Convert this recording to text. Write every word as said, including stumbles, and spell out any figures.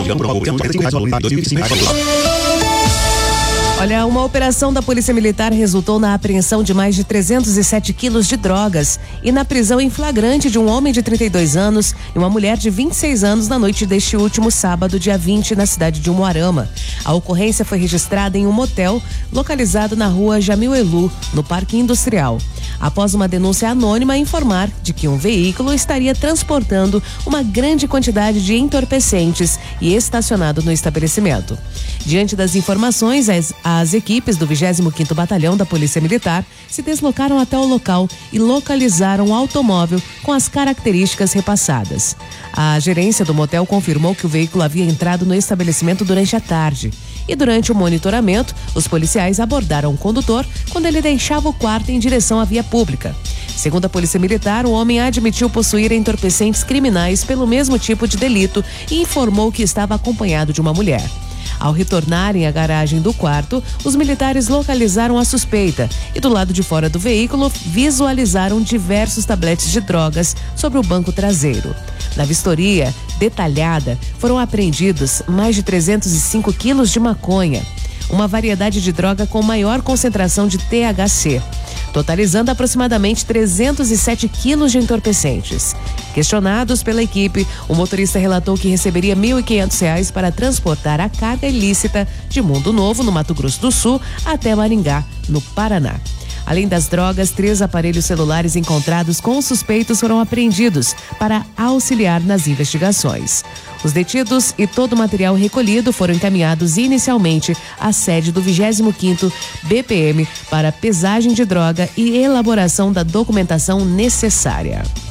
Olha, uma operação da Polícia Militar resultou na apreensão de mais de trezentos e sete quilos de drogas e na prisão em flagrante de um homem de trinta e dois anos e uma mulher de vinte e seis anos na noite deste último sábado, dia vinte, na cidade de Umuarama. A ocorrência foi registrada em um motel localizado na rua Jamil Elu, no Parque Industrial, após uma denúncia anônima a informar de que um veículo estaria transportando uma grande quantidade de entorpecentes e estacionado no estabelecimento. Diante das informações, as, as equipes do vigésimo quinto Batalhão da Polícia Militar se deslocaram até o local e localizaram o automóvel com as características repassadas. A gerência do motel confirmou que o veículo havia entrado no estabelecimento durante a tarde. E durante o monitoramento, os policiais abordaram o condutor quando ele deixava o quarto em direção à via pública. Segundo a Polícia Militar, o homem admitiu possuir entorpecentes criminais pelo mesmo tipo de delito e informou que estava acompanhado de uma mulher. Ao retornarem à garagem do quarto, os militares localizaram a suspeita e do lado de fora do veículo visualizaram diversos tabletes de drogas sobre o banco traseiro. Na vistoria detalhada, foram apreendidos mais de trezentos e cinco quilos de maconha, uma variedade de droga com maior concentração de T H C, totalizando aproximadamente trezentos e sete quilos de entorpecentes. Questionados pela equipe, o motorista relatou que receberia mil e quinhentos reais para transportar a carga ilícita de Mundo Novo, no Mato Grosso do Sul, até Maringá, no Paraná. Além das drogas, três aparelhos celulares encontrados com os suspeitos foram apreendidos para auxiliar nas investigações. Os detidos e todo o material recolhido foram encaminhados inicialmente à sede do vigésimo quinto B P M para pesagem de droga e elaboração da documentação necessária.